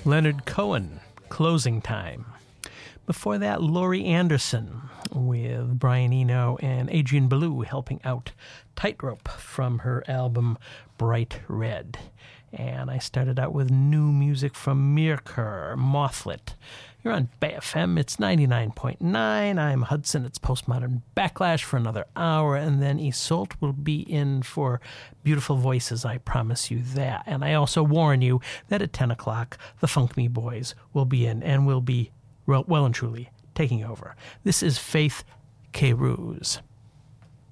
Leonard Cohen, Closing Time. Before that, Laurie Anderson with Brian Eno and Adrian Belew helping out, Tightrope from her album Bright Red. And I started out with new music from Mirkur, Mothlit. You're on BayFM, it's 99.9. I'm Hudson, it's Postmodern Backlash for another hour, and then Isolde will be in for Beautiful Voices, I promise you that. And I also warn you that at 10 o'clock, the Funk Me Boys will be in and will be well and truly taking over. This is Faith K. Ruse.